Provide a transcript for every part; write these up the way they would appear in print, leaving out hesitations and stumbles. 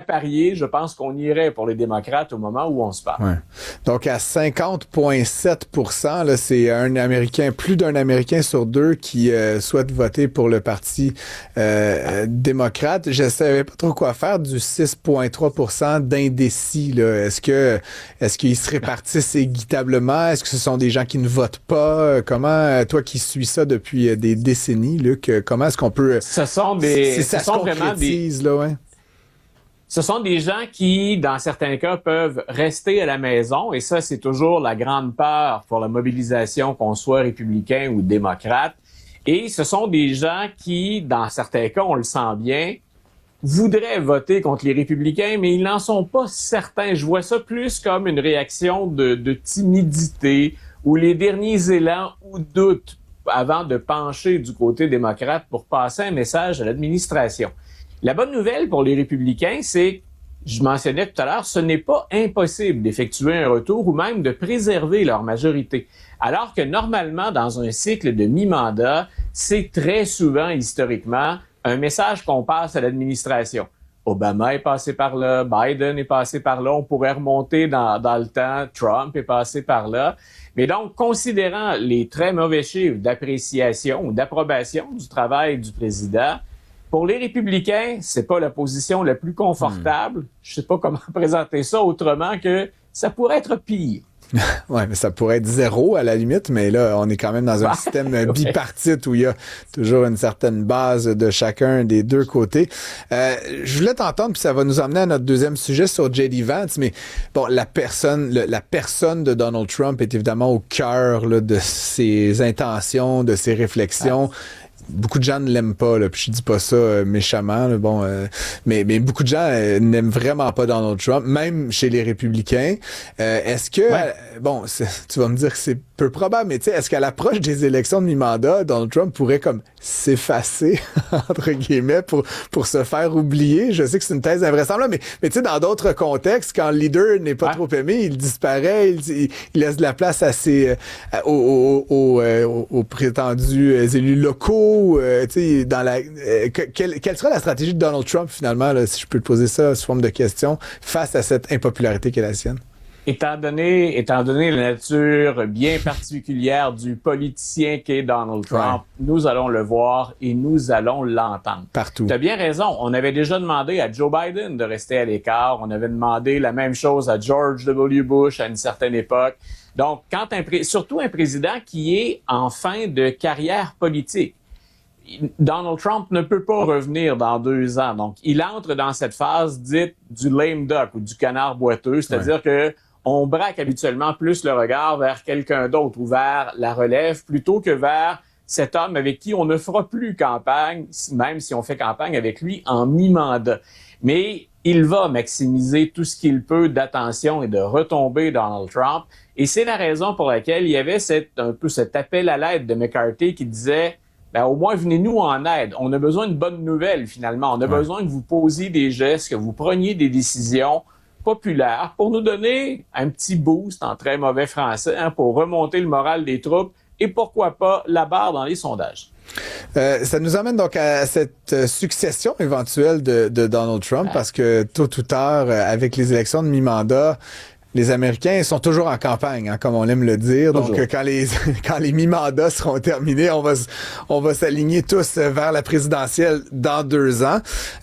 parier, je pense qu'on irait pour les démocrates au moment où on se parle. Ouais. Donc, à 50,7 %, là, c'est plus d'un Américain sur deux qui souhaite voter pour le Parti démocrate. Je savais pas trop quoi faire du 6,3 % d'indécis, là. Est-ce qu'ils se répartissent équitablement? Est-ce que ce sont des gens qui ne votent pas? Comment, toi qui suis ça depuis des décennies, Luc, comment est-ce qu'on peut... Ce sont vraiment ce sont des gens qui, dans certains cas, peuvent rester à la maison, et ça, c'est toujours la grande peur pour la mobilisation, qu'on soit républicain ou démocrate. Et ce sont des gens qui, dans certains cas, on le sent bien, voudraient voter contre les républicains, mais ils n'en sont pas certains. Je vois ça plus comme une réaction de timidité ou les derniers élans ou doutes avant de pencher du côté démocrate pour passer un message à l'administration. La bonne nouvelle pour les républicains, c'est, je mentionnais tout à l'heure, ce n'est pas impossible d'effectuer un retour ou même de préserver leur majorité. Alors que normalement, dans un cycle de mi-mandat, c'est très souvent, historiquement, un message qu'on passe à l'administration. Obama est passé par là, Biden est passé par là, on pourrait remonter dans le temps, Trump est passé par là. Mais donc, considérant les très mauvais chiffres d'appréciation ou d'approbation du travail du président, pour les républicains, c'est pas la position la plus confortable. Je sais pas comment présenter ça autrement que ça pourrait être pire. Ouais, mais ça pourrait être 0 à la limite, mais là, on est quand même dans un système bipartite où il y a toujours une certaine base de chacun des deux côtés. Je voulais t'entendre, puis ça va nous emmener à notre deuxième sujet sur J.D. Vance, mais bon, la personne de Donald Trump est évidemment au cœur là, de ses intentions, de ses réflexions. Beaucoup de gens ne l'aiment pas, là, puis je dis pas ça méchamment, là, bon, mais beaucoup de gens n'aiment vraiment pas Donald Trump, même chez les républicains. Est-ce que, bon, tu vas me dire que c'est peu probable, mais tu sais, est-ce qu'à l'approche des élections de mi-mandat, Donald Trump pourrait comme s'effacer, entre guillemets, pour se faire oublier? Je sais que c'est une thèse invraisemblable, mais tu sais, dans d'autres contextes, quand le leader n'est pas trop aimé, il disparaît, il laisse de la place à aux prétendus élus locaux. Tu sais, quelle sera la stratégie de Donald Trump, finalement, là, si je peux te poser ça sous forme de question, face à cette impopularité qui est la sienne? Étant donné la nature bien particulière du politicien qu'est Donald Trump, nous allons le voir et nous allons l'entendre. Partout. Tu as bien raison. On avait déjà demandé à Joe Biden de rester à l'écart. On avait demandé la même chose à George W. Bush à une certaine époque. Donc, surtout un président qui est en fin de carrière politique. Donald Trump ne peut pas revenir dans 2 ans. Donc, il entre dans cette phase dite du lame duck ou du canard boiteux, c'est-à-dire que on braque habituellement plus le regard vers quelqu'un d'autre ou vers la relève plutôt que vers cet homme avec qui on ne fera plus campagne, même si on fait campagne avec lui en mi-mandat. Mais il va maximiser tout ce qu'il peut d'attention et de retombées Donald Trump. Et c'est la raison pour laquelle il y avait un peu cet appel à l'aide de McCarthy qui disait au moins, venez-nous en aide. On a besoin de bonnes nouvelles, finalement. On a besoin que vous posiez des gestes, que vous preniez des décisions populaires pour nous donner un petit boost, en très mauvais français, pour remonter le moral des troupes et pourquoi pas la barre dans les sondages. Ça nous amène donc à cette succession éventuelle de Donald Trump parce que tôt ou tard, avec les élections de mi-mandat, les Américains sont toujours en campagne, comme on aime le dire. Toujours. Donc, quand les mi-mandats seront terminés, on va s'aligner tous vers la présidentielle dans 2 ans.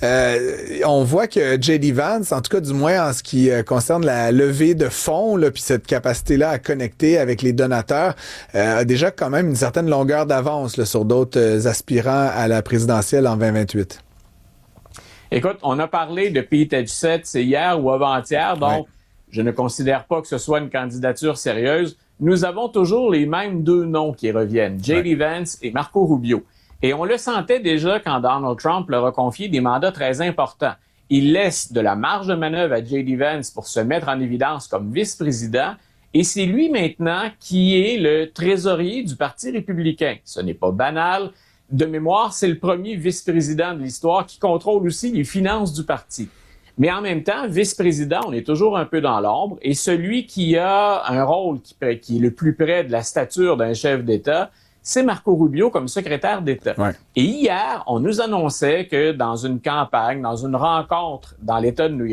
On voit que J.D. Vance, en tout cas du moins en ce qui concerne la levée de fonds, puis cette capacité-là à connecter avec les donateurs, a déjà quand même une certaine longueur d'avance sur d'autres aspirants à la présidentielle en 2028. Écoute, on a parlé de Pete Hegseth, c'est hier ou avant-hier, donc je ne considère pas que ce soit une candidature sérieuse. Nous avons toujours les mêmes 2 noms qui reviennent, J.D. Vance et Marco Rubio. Et on le sentait déjà quand Donald Trump leur a confié des mandats très importants. Il laisse de la marge de manœuvre à J.D. Vance pour se mettre en évidence comme vice-président. Et c'est lui maintenant qui est le trésorier du Parti républicain. Ce n'est pas banal. De mémoire, c'est le premier vice-président de l'histoire qui contrôle aussi les finances du parti. Mais en même temps, vice-président, on est toujours un peu dans l'ombre. Et celui qui a un rôle qui est le plus près de la stature d'un chef d'État, c'est Marco Rubio comme secrétaire d'État. Et hier, on nous annonçait que dans une campagne, dans une rencontre dans l'État de New York,